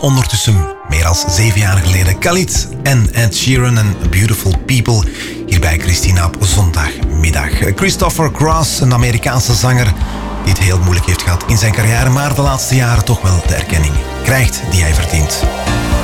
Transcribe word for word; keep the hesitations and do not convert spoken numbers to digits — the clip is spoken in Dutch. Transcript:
Ondertussen, meer dan zeven jaar geleden, Khalid en Ed Sheeran en Beautiful People. Hier bij Christina op zondagmiddag. Christopher Cross, een Amerikaanse zanger die het heel moeilijk heeft gehad in zijn carrière, maar de laatste jaren toch wel de erkenning krijgt die hij verdient.